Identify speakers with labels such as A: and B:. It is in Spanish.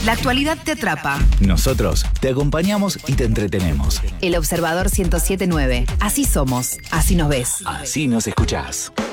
A: La actualidad te atrapa.
B: Nosotros te acompañamos y te entretenemos.
A: El Observador 107.9. Así somos, así nos ves.
B: Así nos escuchás.